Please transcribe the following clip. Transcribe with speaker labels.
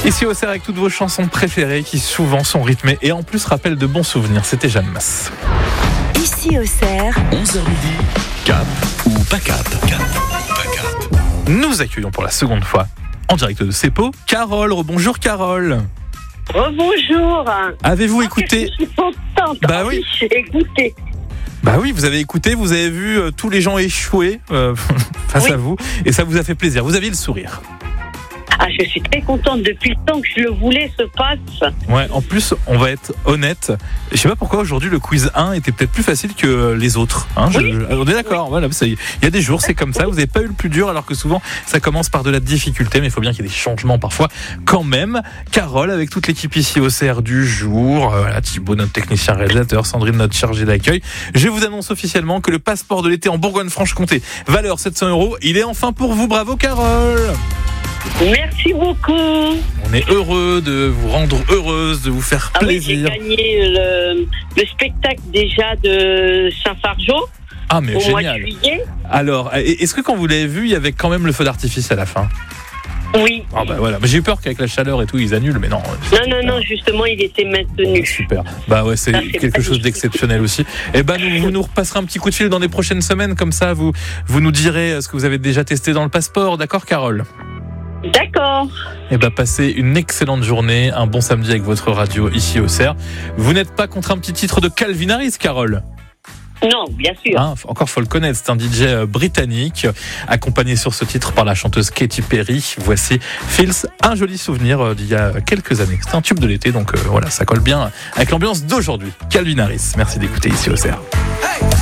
Speaker 1: Ici au CER avec toutes vos chansons préférées qui souvent sont rythmées et en plus rappellent de bons souvenirs. C'était Jeanne Masse.
Speaker 2: Ici au CER,
Speaker 3: 11h midi, cap ou pas cap. Cap ou pas cap.
Speaker 1: Nous accueillons pour la seconde fois en direct de Cepo, Carole. Rebonjour Carole.
Speaker 4: Rebonjour.
Speaker 1: Avez-vous écouté?
Speaker 4: Je suis contente.
Speaker 1: Bah oui.
Speaker 4: J'ai écouté.
Speaker 1: Bah oui, vous avez écouté, vous avez vu tous les gens échouer face à vous et ça vous a fait plaisir. Vous aviez le sourire.
Speaker 4: Ah, je suis très contente. Depuis le temps que je le voulais se passe.
Speaker 1: Ouais, en plus, on va être honnête. Je sais pas pourquoi aujourd'hui le quiz 1 était peut-être plus facile que les autres. Hein, on est d'accord. Voilà, il y a des jours, c'est comme ça. Vous n'avez pas eu le plus dur, alors que souvent, ça commence par de la difficulté. Mais il faut bien qu'il y ait des changements parfois. Quand même, Carole, avec toute l'équipe ici au CER du jour, voilà, Thibaut, notre technicien réalisateur, Sandrine, notre chargée d'accueil. Je vous annonce officiellement que le passeport de l'été en Bourgogne-Franche-Comté, valeur 700 €, il est enfin pour vous. Bravo Carole.
Speaker 4: Merci beaucoup.
Speaker 1: On est heureux de vous rendre heureuse, de vous faire plaisir.
Speaker 4: J'ai gagné le spectacle déjà de Saint-Fargeau.
Speaker 1: Ah mais
Speaker 4: au
Speaker 1: génial.
Speaker 4: mois de juillet.
Speaker 1: Alors, est-ce que quand vous l'avez vu, il y avait quand même le feu d'artifice à la fin?
Speaker 4: Oui.
Speaker 1: Ah bah voilà, j'ai eu peur qu'avec la chaleur et tout, ils annulent, mais non.
Speaker 4: Non, justement, il était maintenu.
Speaker 1: Super. Bah ouais, c'est quelque chose d'exceptionnel aussi. Et bah vous nous repasserez un petit coup de fil dans les prochaines semaines, comme ça vous nous direz ce que vous avez déjà testé dans le passeport, d'accord Carole?
Speaker 4: D'accord.
Speaker 1: Et bah passez une excellente journée, un bon samedi avec votre radio ici au CER. Vous n'êêtes pas contre un petit titre de Calvin Harris, Carole?
Speaker 4: Non, bien sûr.
Speaker 1: Hein, encore faut le connaître, c'est un DJ britannique, accompagné sur ce titre par la chanteuse Katy Perry. Voici Feels, un joli souvenir d'il y a quelques années. C'était un tube de l'été, donc voilà, ça colle bien avec l'ambiance d'aujourd'hui. Calvin Harris, merci d'écouter ici au CER.